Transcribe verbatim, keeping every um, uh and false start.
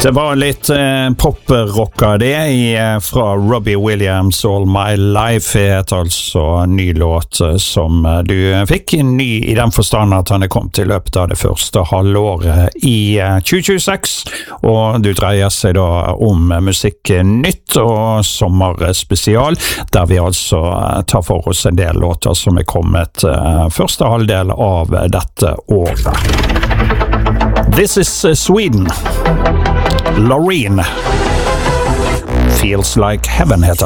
Det var litt eh, pop-rocker det i, eh, fra Robbie Williams, All My Life heter altså ny låt eh, som eh, du fikk ny i den forstand at han er kommet i løpet av det første halvåret i eh, tjue tjueseks, og du dreier seg da om eh, musikk nytt og sommerspesial, der vi altså eh, tar for oss en del låter som er kommet eh, første halvdel av eh, dette året. This is uh, Sweden. Loreen. Feels Like Heaven heter